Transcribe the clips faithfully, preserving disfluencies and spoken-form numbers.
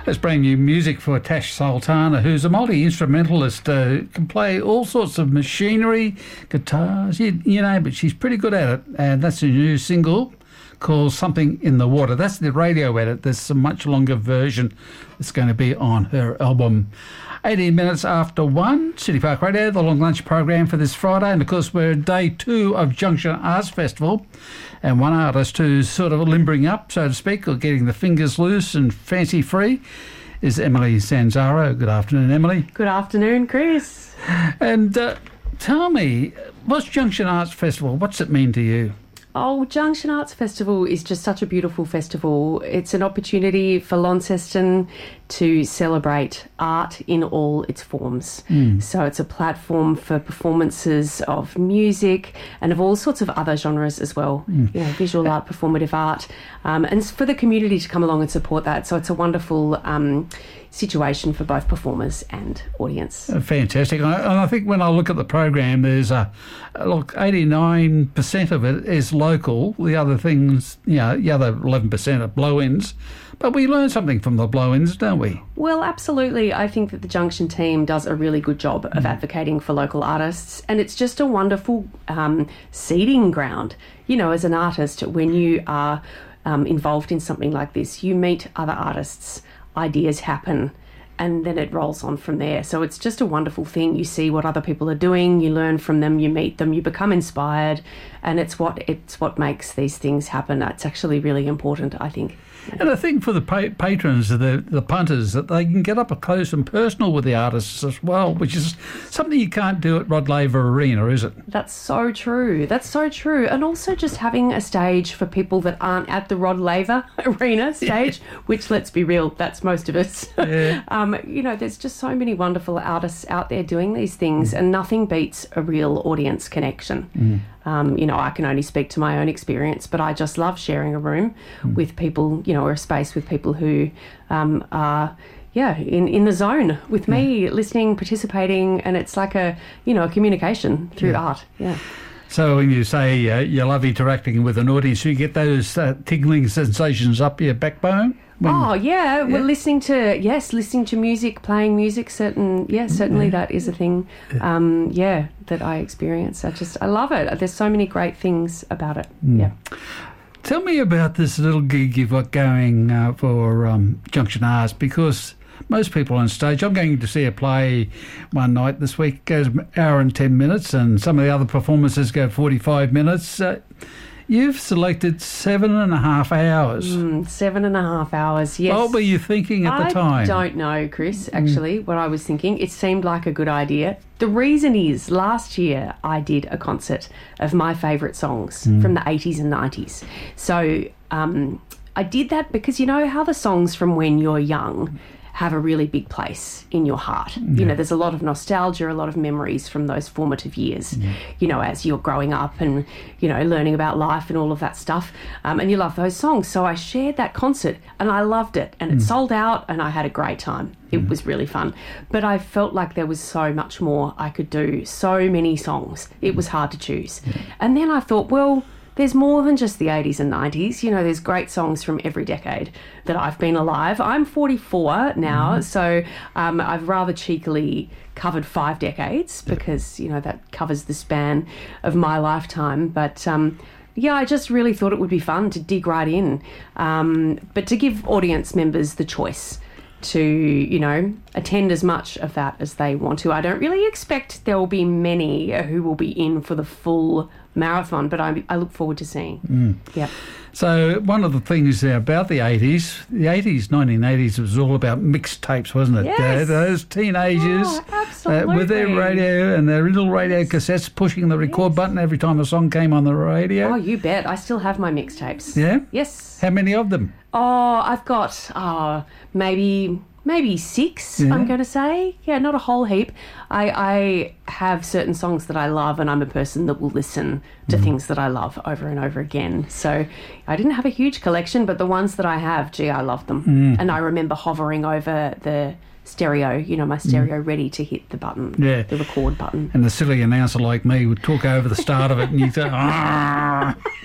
That's brand new music for Tash Sultana, who's a multi-instrumentalist, uh, can play all sorts of machinery, guitars, you, you know, but she's pretty good at it. And that's a new single called Something in the Water. That's the radio edit. There's a much longer version that's going to be on her album. eighteen minutes after one, City Park Radio, the long lunch program for this Friday. And, of course, we're day two of Junction Arts Festival. And one artist who's sort of limbering up, so to speak, or getting the fingers loose and fancy-free is Emily Sanzaro. Good afternoon, Emily. Good afternoon, Chris. And uh, tell me, what's Junction Arts Festival? What's it mean to you? Oh, Junction Arts Festival is just such a beautiful festival. It's an opportunity for Launceston to celebrate art in all its forms. Mm. So it's a platform for performances of music and of all sorts of other genres as well, mm. you know, visual art, performative art, um, and for the community to come along and support that. So it's a wonderful um, situation for both performers and audience. Uh, fantastic. And I, and I think when I look at the program, there's a, look, eighty-nine percent of it is local. The other things, you know, the other eleven percent are blow-ins. But we learn something from the blow-ins, don't we? Well, absolutely. I think that the Junction team does a really good job of mm. advocating for local artists, and it's just a wonderful um, seeding ground. You know, as an artist, when you are um, involved in something like this, you meet other artists, ideas happen, and then it rolls on from there. So it's just a wonderful thing. You see what other people are doing, you learn from them, you meet them, you become inspired, and it's what it's what makes these things happen. It's actually really important, I think. And I think for the pa- patrons, the the punters, that they can get up close and personal with the artists as well, which is something you can't do at Rod Laver Arena, is it? That's so true. That's so true. And also just having a stage for people that aren't at the Rod Laver Arena stage, yeah. which, let's be real, that's most of us. Yeah. um, you know, there's just so many wonderful artists out there doing these things, mm. and nothing beats a real audience connection. Mm. Um, you know, I can only speak to my own experience, but I just love sharing a room mm. with people, you know, or a space with people who um, are, yeah, in, in the zone with me, yeah. listening, participating, and it's like a, you know, a communication through yeah. art. Yeah. So when you say uh, you love interacting with an audience, you get those uh, tingling sensations up your backbone? When, oh, yeah. yeah. We're listening to, yes, listening to music, playing music, certain, yeah, certainly yeah. that is a thing, yeah. Um, yeah, that I experience. I just, I love it. There's so many great things about it. Mm. Yeah. Tell me about this little gig you've got going uh, for um, Junction Arts, because most people on stage, I'm going to see a play one night this week, it goes an hour and ten minutes, and some of the other performances go forty-five minutes. Uh, You've selected seven and a half hours. Mm, seven and a half hours, yes. What were you thinking at I the time? I don't know, Chris, actually, mm. what I was thinking. It seemed like a good idea. The reason is, last year I did a concert of my favourite songs mm. from the eighties and nineties. So um, I did that because you know how the songs from when you're young have a really big place in your heart. Yeah. You know, there's a lot of nostalgia, a lot of memories from those formative years, yeah. you know, as you're growing up and, you know, learning about life and all of that stuff. Um, and you love those songs. So I shared that concert and I loved it, and it mm. sold out and I had a great time. It mm. was really fun. But I felt like there was so much more I could do, so many songs. It was hard to choose. Yeah. And then I thought, well, there's more than just the eighties and nineties. You know, there's great songs from every decade that I've been alive. I'm forty-four now, mm-hmm. so um, I've rather cheekily covered five decades because, you know, that covers the span of my lifetime. But, um, yeah, I just really thought it would be fun to dig right in, um, but to give audience members the choice to, you know, attend as much of that as they want to. I don't really expect there will be many who will be in for the full marathon, but I, I look forward to seeing. Mm. Yeah. So one of the things about the eighties, the eighties, nineteen eighties, was all about mixtapes, wasn't it? Yes. Uh, those teenagers oh, uh, with their radio and their little radio yes. cassettes, pushing the record yes. button every time a song came on the radio. Oh, you bet. I still have my mixtapes. Yeah? Yes. How many of them? Oh, I've got oh, maybe... Maybe six, yeah. I'm going to say. Yeah, not a whole heap. I, I have certain songs that I love, and I'm a person that will listen to mm. things that I love over and over again. So I didn't have a huge collection, but the ones that I have, gee, I love them. Mm. And I remember hovering over the stereo, you know, my stereo mm. ready to hit the button, yeah. the record button. And the silly announcer like me would talk over the start of it, and you'd say, ah.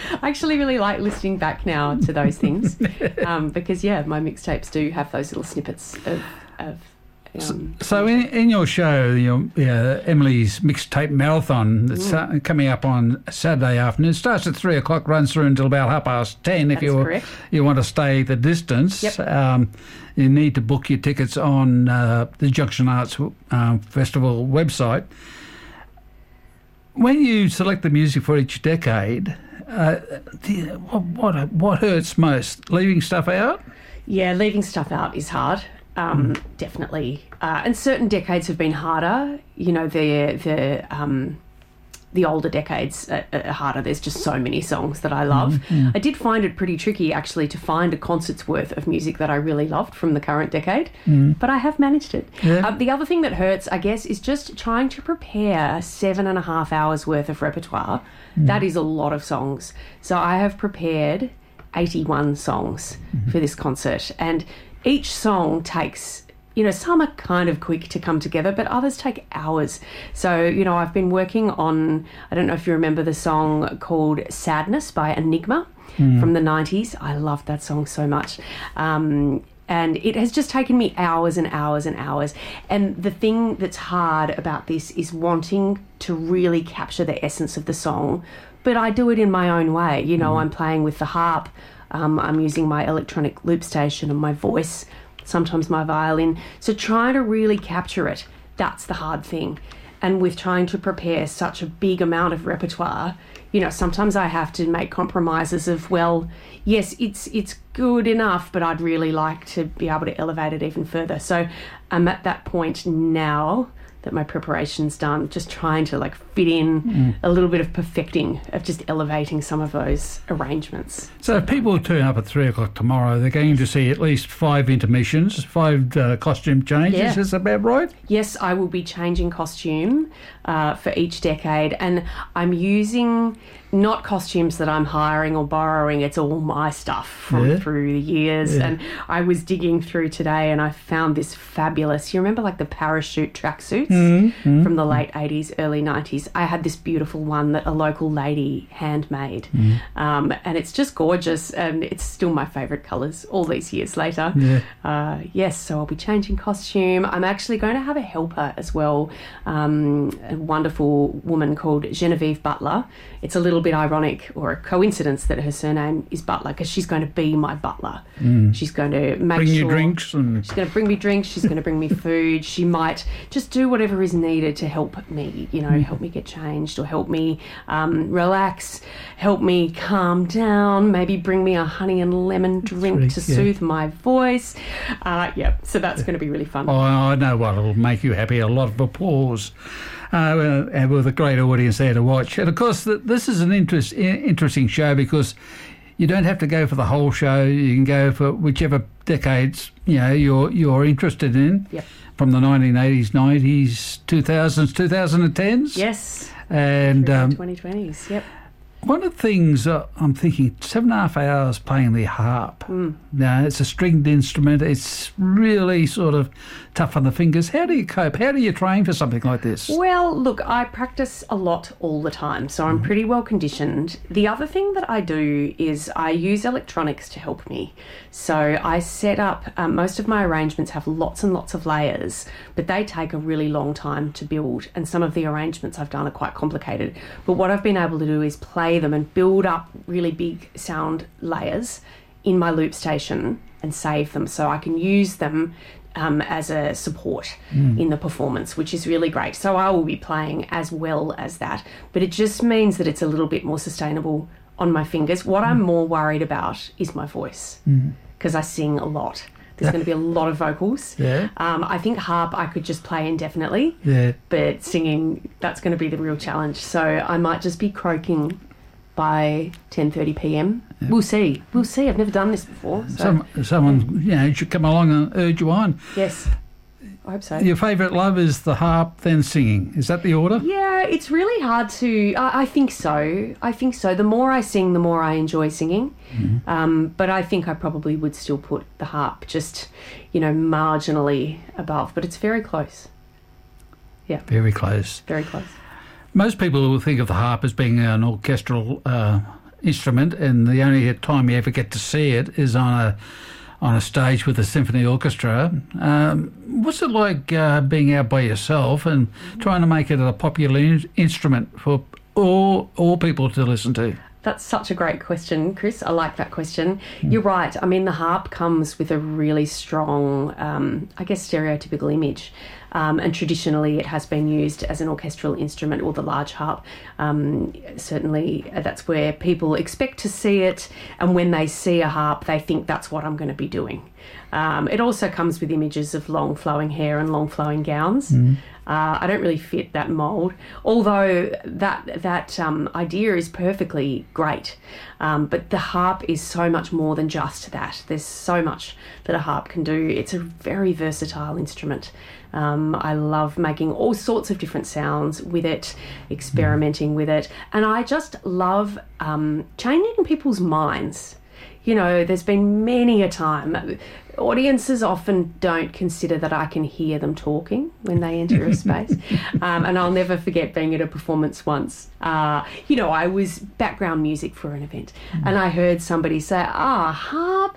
I actually really like listening back now to those things um, because, yeah, my mixtapes do have those little snippets of... of um, so in, in your show, your, yeah, Emily's Mixtape Marathon, that's mm. uh, coming up on Saturday afternoon. It starts at three o'clock, runs through until about half past ten. If you you want to stay the distance, yep. um, you need to book your tickets on uh, the Junction Arts um, Festival website. When you select the music for each decade, uh, you, what, what what hurts most? Leaving stuff out? Yeah, leaving stuff out is hard. Um, mm. Definitely, uh, and certain decades have been harder. You know, the the um, the older decades are, are harder. There's just so many songs that I love. Mm-hmm. I did find it pretty tricky actually to find a concert's worth of music that I really loved from the current decade, mm. but I have managed it. Yeah. Uh, the other thing that hurts, I guess, is just trying to prepare seven and a half hours worth of repertoire. Mm. That is a lot of songs. So I have prepared eighty-one songs mm-hmm. for this concert, and each song takes, you know, some are kind of quick to come together, but others take hours. So, you know, I've been working on, I don't know if you remember the song called Sadness by Enigma mm. from the nineties. I loved that song so much. Um, and it has just taken me hours and hours and hours. And the thing that's hard about this is wanting to really capture the essence of the song, but I do it in my own way. You know, mm. I'm playing with the harp. Um, I'm using my electronic loop station and my voice, sometimes my violin. So trying to really capture it, that's the hard thing. And with trying to prepare such a big amount of repertoire, you know, sometimes I have to make compromises of, well, yes, it's it's good enough, but I'd really like to be able to elevate it even further. So I'm at that point now that my preparation's done, just trying to like fit in mm. a little bit of perfecting, of just elevating some of those arrangements. So if people turn up at three o'clock tomorrow, they're going to see at least five intermissions, five uh, costume changes, yeah. is that about right? Yes, I will be changing costume uh, for each decade, and I'm using not costumes that I'm hiring or borrowing, it's all my stuff from yeah. through the years. Yeah. And I was digging through today and I found this fabulous, you remember like the parachute tracksuits mm-hmm. from the late eighties, early nineties? I had this beautiful one that a local lady handmade. Mm. Um, and it's just gorgeous, and it's still my favourite colours all these years later. Yeah. Uh, yes, so I'll be changing costume. I'm actually going to have a helper as well, um, a wonderful woman called Genevieve Butler. It's a little bit ironic or a coincidence that her surname is Butler because she's going to be my butler. Mm. She's going to make bring sure... you drinks. And... She's going to bring me drinks. She's going to bring me food. She might just do whatever is needed to help me, you know, mm. help me get changed or help me um, relax, help me calm down, maybe bring me a honey and lemon drink really, to yeah. soothe my voice. Uh, yeah, so that's going to be really fun. Oh, I know what will make you happy. A lot of applause. Uh, and with a great audience there to watch. And of course, the, this is an interest, interesting show because you don't have to go for the whole show. You can go for whichever decades you know you're you're interested in. Yep. From the nineteen eighties, nineties, two thousands, twenty tens. Yes. And um, twenty twenties. Yep. One of the things uh, I'm thinking, seven and a half hours playing the harp. Mm. Now, it's a stringed instrument. It's really sort of tough on the fingers. How do you cope? How do you train for something like this? Well, look, I practice a lot all the time, so I'm pretty well conditioned. The other thing that I do is I use electronics to help me. So I set up, um, most of my arrangements have lots and lots of layers, but they take a really long time to build, and some of the arrangements I've done are quite complicated. But what I've been able to do is play them and build up really big sound layers in my loop station and save them so I can use them um, as a support mm. in the performance, which is really great. So I will be playing as well as that, but it just means that it's a little bit more sustainable on my fingers. What mm. I'm more worried about is my voice because mm. I sing a lot. There's going to be a lot of vocals. Yeah. Um, I think harp I could just play indefinitely. Yeah. But singing, that's going to be the real challenge. So I might just be croaking by ten thirty p.m. Yeah. We'll see. We'll see. I've never done this before. So. Some, someone, you know, should come along and urge you on. Yes. I hope so. Your favourite love is the harp, then singing. Is that the order? Yeah, it's really hard to... I, I think so. I think so. The more I sing, the more I enjoy singing. Mm-hmm. Um, but I think I probably would still put the harp just, you know, marginally above. But it's very close. Yeah. Very close. Very close. Most people will think of the harp as being an orchestral uh, instrument, and the only time you ever get to see it is on a on a stage with a symphony orchestra. Um, what's it like uh, being out by yourself and trying to make it a popular in- instrument for all all people to listen to? That's such a great question, Chris. I like that question. Mm. You're right. I mean, the harp comes with a really strong, um, I guess, stereotypical image. Um, and traditionally it has been used as an orchestral instrument, or the large harp. Um, certainly that's where people expect to see it. And when they see a harp, they think that's what I'm going to be doing. Um, it also comes with images of long flowing hair and long flowing gowns. Mm. Uh, I don't really fit that mould, although that that um, idea is perfectly great. Um, but the harp is so much more than just that. There's so much that a harp can do. It's a very versatile instrument. Um, I love making all sorts of different sounds with it, experimenting with it, and I just love um, changing people's minds. You know, there's been many a time. Audiences often don't consider that I can hear them talking when they enter a space. Um, and I'll never forget being at a performance once. Uh, you know, I was background music for an event, mm. and I heard somebody say, ah, oh, harp?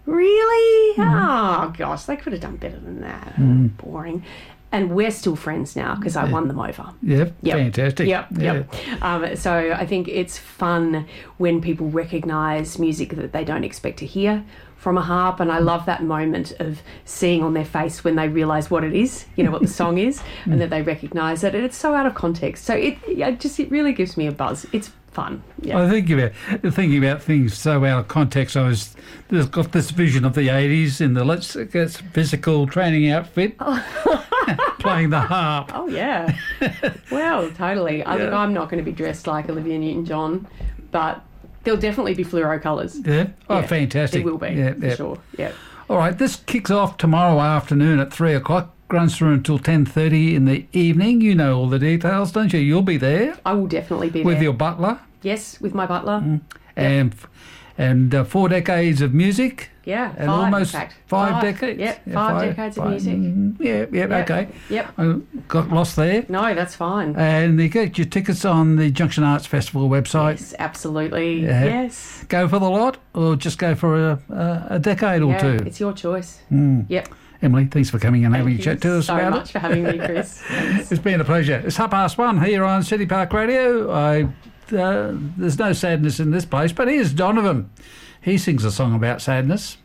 Really? Mm. Oh, gosh, they could have done better than that. Mm. Boring. And we're still friends now because I won them over. Yep, yep. Fantastic. Yep, yep. Yeah. Um, so I think it's fun when people recognise music that they don't expect to hear from a harp, and I love that moment of seeing on their face when they realise what it is, you know, what the song is, and that they recognise it, and it's so out of context. So it, it just it really gives me a buzz. It's fun. Yeah. I think about thinking about things so out of context. I was there's got this vision of the eighties in the let's get physical training outfit, oh. playing the harp. Oh yeah, well, totally. I yeah. think I'm not going to be dressed like Olivia Newton-John, but there'll definitely be fluoro colours. Yeah. Oh, yeah. Fantastic. There will be, yeah, for yeah. sure. Yeah. All right. This kicks off tomorrow afternoon at three o'clock. Runs through until ten thirty in the evening. You know all the details, don't you? You'll be there. I will definitely be with there. With your butler? Yes, with my butler. Mm. Yep. And and uh, four decades of music. Yeah, and five, almost in fact. five, five decades. Yep, yeah, five, five decades five, of music. Mm, yeah, yeah, yep. okay. Yep. I got lost there. No, that's fine. And you get your tickets on the Junction Arts Festival website. Yes, absolutely. Yeah. Yes. Go for the lot, or just go for a a, a decade yeah, or two. It's your choice. Mm. Yep. Emily, thanks for coming and Thank having a chat to us so about it. so much for having me, Chris. It's been a pleasure. It's half past one here on City Park Radio. I uh, there's no sadness in this place, but here's Donovan. He sings a song about sadness.